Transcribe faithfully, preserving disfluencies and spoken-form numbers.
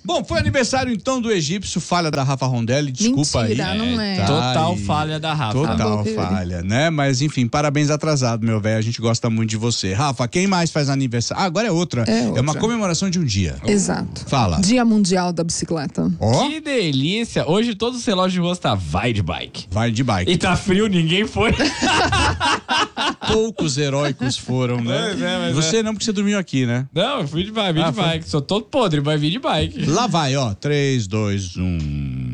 Bom, foi aniversário então do egípcio, falha da Rafa Rondelli, desculpa Mentira, aí. não é. Tá, Total e- falha da Rafa. Total Tá bom, falha, né? Mas enfim, parabéns atrasado, meu velho. A gente gosta muito de você. Rafa, quem mais faz aniversário? Ah, agora é outra. É É uma outra. comemoração de um dia. Exato. Fala. Dia Mundial da Bicicleta. Ó, Que delícia. Hoje todos os relógios de rosto tá vai de bike. vai de bike. E tá frio, ninguém foi. Poucos heróicos foram, né? Pois é, mas você não, porque você dormiu aqui, né? Não, eu fui de bike, vim Ah, de foi? bike. Sou todo podre, mas vim de bike. Lá vai, ó. três, dois, um.